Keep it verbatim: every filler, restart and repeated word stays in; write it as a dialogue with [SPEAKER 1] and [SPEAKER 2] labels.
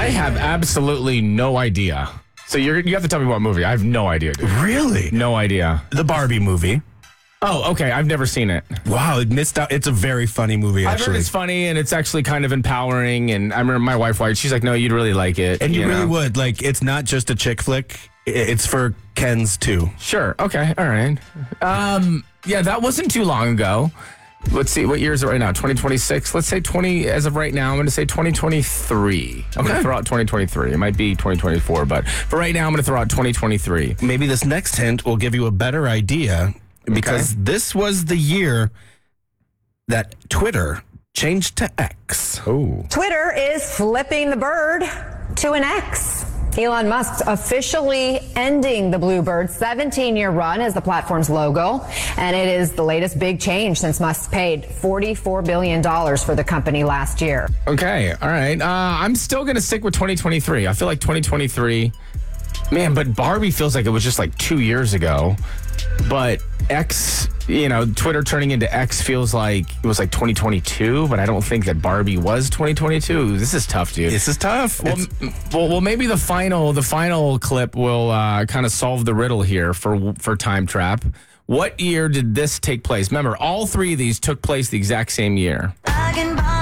[SPEAKER 1] I have absolutely no idea. So you're, you have to tell me what movie. I have no idea, dude.
[SPEAKER 2] Really?
[SPEAKER 1] No idea.
[SPEAKER 2] The Barbie movie.
[SPEAKER 1] Oh, okay. I've never seen it.
[SPEAKER 2] Wow, it missed out. It's a very funny movie,
[SPEAKER 1] I've heard
[SPEAKER 2] actually.
[SPEAKER 1] it's funny and it's actually kind of empowering. And I remember my wife watched. She's like, "No, you'd really like it."
[SPEAKER 2] And you,
[SPEAKER 1] you
[SPEAKER 2] really
[SPEAKER 1] know?
[SPEAKER 2] would. Like, it's not just a chick flick. I- It's for Kens, too.
[SPEAKER 1] Sure. Okay. All right. Um, yeah, that wasn't too long ago. Let's see. What year is it right now? twenty twenty-six. Let's say twenty. As of right now, I'm going to say twenty twenty-three. I'm going to throw out twenty twenty-three. It might be twenty twenty-four, but for right now, I'm going to throw out twenty twenty-three.
[SPEAKER 2] Maybe this next hint will give you a better idea, because
[SPEAKER 1] Okay.
[SPEAKER 2] this was the year that Twitter changed to X.
[SPEAKER 1] Oh.
[SPEAKER 3] Twitter is flipping the bird to an X. Elon Musk's officially ending the Bluebird seventeen-year run as the platform's logo, and it is the latest big change since Musk paid forty-four billion dollars for the company last year.
[SPEAKER 1] Okay. All right. Uh, I'm still going to stick with twenty twenty-three. I feel like twenty twenty-three. Man, but Barbie feels like it was just like two years ago. But X, you know, Twitter turning into X feels like it was like twenty twenty-two, but I don't think that Barbie was twenty twenty-two. This is tough, dude.
[SPEAKER 2] This is tough.
[SPEAKER 1] Well,
[SPEAKER 2] It's-
[SPEAKER 1] m- well, well, maybe the final the final clip will uh, kind of solve the riddle here for for Time Trap. What year did this take place? Remember, all three of these took place the exact same year.